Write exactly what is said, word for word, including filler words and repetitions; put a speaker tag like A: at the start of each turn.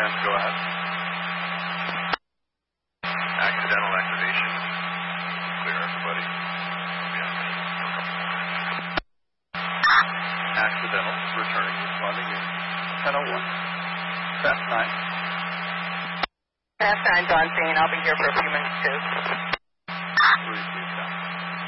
A: ten, go ahead. Accidental activation. Clear everybody. Accidental, returning, responding in ten oh one. Fast nine.
B: Fast nine's on scene. I'll be here for a few minutes too.
A: three two.